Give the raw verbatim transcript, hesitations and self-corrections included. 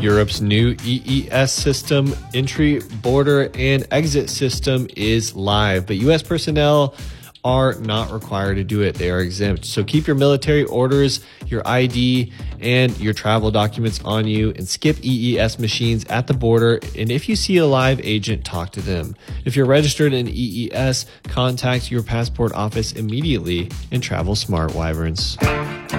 Europe's new E E S system, entry, border, and exit system, is live, but U S personnel are not required to do it. They are exempt. So keep your military orders, your I D, and your travel documents on you, and skip E E S machines at the border. And if you see a live agent, talk to them. If you're registered in E E S, contact your passport office immediately, and travel smart, Wyverns.